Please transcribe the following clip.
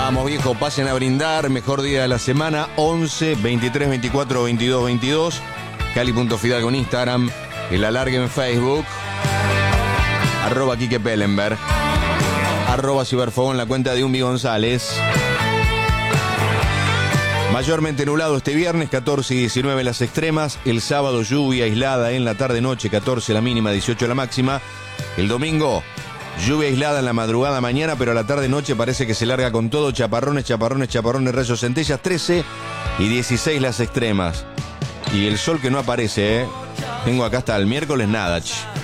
Vamos, viejo, pasen a brindar. Mejor día de la semana. 11 23 24 22 22. Cali.fidalgo en Instagram. El alargue en Facebook. @Quique Pellenberg. @Ciberfogón, la cuenta de Umbi González. Mayormente nublado este viernes, 14 y 19 las extremas. El sábado lluvia aislada en la tarde-noche, 14 la mínima, 18 la máxima. El domingo lluvia aislada en la madrugada mañana, pero a la tarde-noche parece que se larga con todo. Chaparrones, rayos, centellas, 13 y 16 las extremas. Y el sol que no aparece, Tengo acá hasta el miércoles nada,